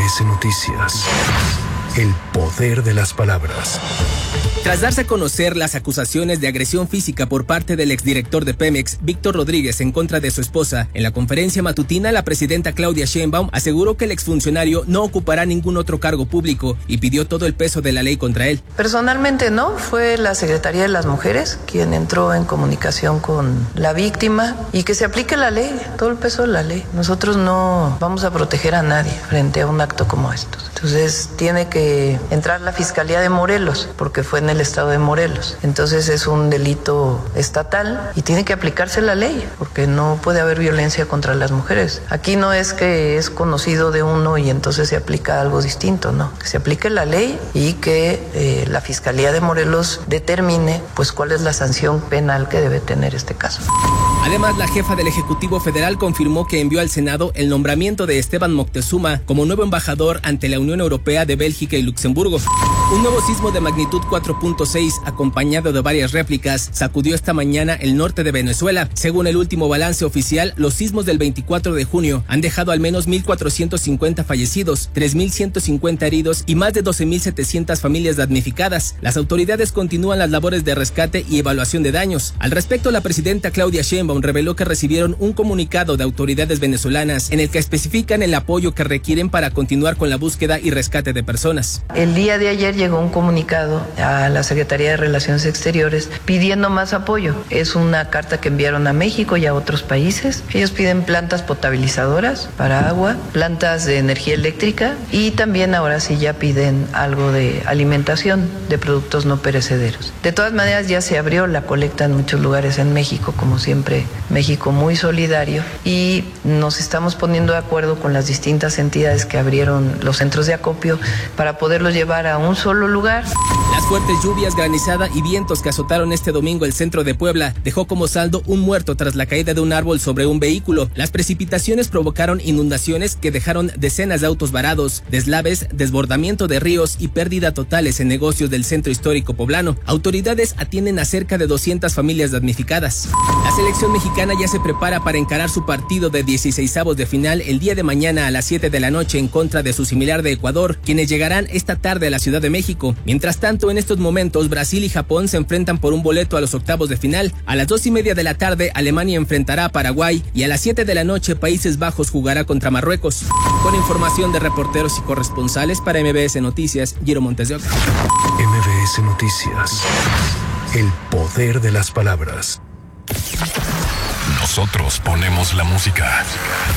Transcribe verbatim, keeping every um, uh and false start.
S Noticias. El poder de las palabras. Tras darse a conocer las acusaciones de agresión física por parte del exdirector de Pemex, Víctor Rodríguez, en contra de su esposa, en la conferencia matutina, la presidenta Claudia Sheinbaum aseguró que el exfuncionario no ocupará ningún otro cargo público y pidió todo el peso de la ley contra él. Personalmente no, fue la Secretaría de las Mujeres quien entró en comunicación con la víctima y que se aplique la ley, todo el peso de la ley. Nosotros no vamos a proteger a nadie frente a un acto como estos. Entonces tiene que entrar la Fiscalía de Morelos, porque fue en el estado de Morelos. Entonces es un delito estatal y tiene que aplicarse la ley, porque no puede haber violencia contra las mujeres. Aquí no es que es conocido de uno y entonces se aplica algo distinto, no. Que se aplique la ley y que eh, la Fiscalía de Morelos determine pues cuál es la sanción penal que debe tener este caso. Además, la jefa del Ejecutivo Federal confirmó que envió al Senado el nombramiento de Esteban Moctezuma como nuevo embajador ante la Unión Europea de Bélgica y Luxemburgo. Un nuevo sismo de magnitud cuatro punto seis, acompañado de varias réplicas, sacudió esta mañana el norte de Venezuela. Según el último balance oficial, los sismos del veinticuatro de junio han dejado al menos mil cuatrocientos cincuenta fallecidos, tres mil ciento cincuenta heridos y más de doce mil setecientas familias damnificadas. Las autoridades continúan las labores de rescate y evaluación de daños. Al respecto, la presidenta Claudia Sheinbaum reveló que recibieron un comunicado de autoridades venezolanas en el que especifican el apoyo que requieren para continuar con la búsqueda y rescate de personas. El día de ayer llegó un comunicado a la Secretaría de Relaciones Exteriores pidiendo más apoyo. Es una carta que enviaron a México y a otros países. Ellos piden plantas potabilizadoras para agua, plantas de energía eléctrica y también ahora sí ya piden algo de alimentación de productos no perecederos. De todas maneras ya se abrió la colecta en muchos lugares en México, como siempre México muy solidario, y nos estamos poniendo de acuerdo con las distintas entidades que abrieron los centros de acopio para poderlos llevar a un solo lugar. Las fuertes lluvias, granizada y vientos que azotaron este domingo el centro de Puebla dejó como saldo un muerto tras la caída de un árbol sobre un vehículo. Las precipitaciones provocaron inundaciones que dejaron decenas de autos varados, deslaves, desbordamiento de ríos y pérdida totales en negocios del centro histórico poblano. Autoridades atienden a cerca de doscientas familias damnificadas. La selección mexicana ya se prepara para encarar su partido de dieciseisavos de final el día de mañana a las siete de la noche en contra de su similar de Ecuador, quienes llegarán esta tarde a la Ciudad de México. Mientras tanto, en estos momentos, Brasil y Japón se enfrentan por un boleto a los octavos de final. A las dos y media de la tarde, Alemania enfrentará a Paraguay y a las siete de la noche, Países Bajos jugará contra Marruecos. Con información de reporteros y corresponsales para M B S Noticias, Giro Montes de Oca. M B S Noticias. El poder de las palabras. Nosotros ponemos la música.